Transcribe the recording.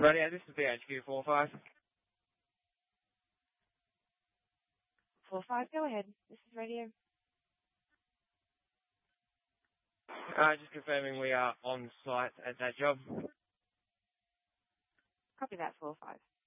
Radio, this is BHQ 45. 45, go ahead. This is radio. Just confirming we are on site at that job. Copy that, 45.